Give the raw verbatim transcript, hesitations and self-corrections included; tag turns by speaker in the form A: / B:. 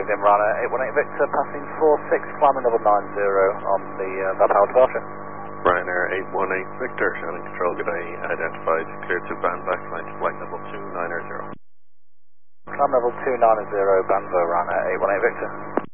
A: evening, Runner eight one eight Victor, passing four six, climbing level nine zero on the uh, Bad Power departure.
B: Ryanair eight one eight Victor, Shannon Control, good day, identified, cleared to band backline to flight level two nine zero.
A: Climb level two nine zero, Banvo, Ryanair eight one eight Victor.